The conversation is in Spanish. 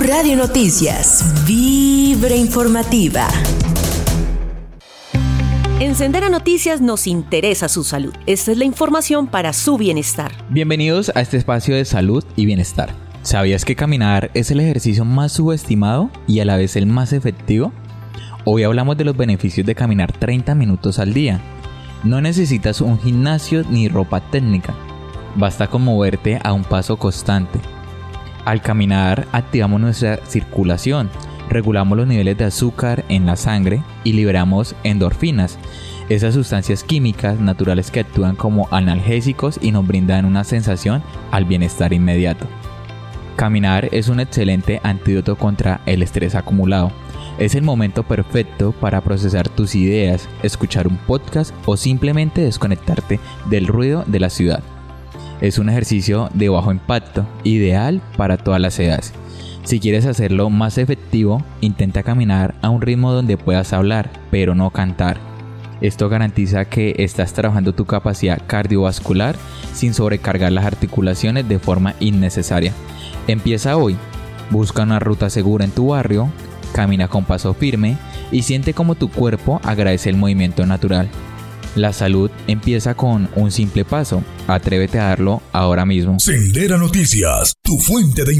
Radio Noticias, Vibra Informativa. En Sendera Noticias nos interesa su salud. Esta es la información para su bienestar. Bienvenidos a este espacio de salud y bienestar. ¿Sabías que caminar es el ejercicio más subestimado y a la vez el más efectivo? Hoy hablamos de los beneficios de caminar 30 minutos al día. No necesitas un gimnasio ni ropa técnica. Basta con moverte a un paso constante. Al caminar activamos nuestra circulación, regulamos los niveles de azúcar en la sangre y liberamos endorfinas, esas sustancias químicas naturales que actúan como analgésicos y nos brindan una sensación al bienestar inmediato. Caminar es un excelente antídoto contra el estrés acumulado. Es el momento perfecto para procesar tus ideas, escuchar un podcast o simplemente desconectarte del ruido de la ciudad. Es un ejercicio de bajo impacto, ideal para todas las edades. Si quieres hacerlo más efectivo, intenta caminar a un ritmo donde puedas hablar, pero no cantar. Esto garantiza que estás trabajando tu capacidad cardiovascular sin sobrecargar las articulaciones de forma innecesaria. Empieza hoy. Busca una ruta segura en tu barrio, camina con paso firme y siente cómo tu cuerpo agradece el movimiento natural. La salud empieza con un simple paso. Atrévete a darlo ahora mismo. Sendera Noticias, tu fuente de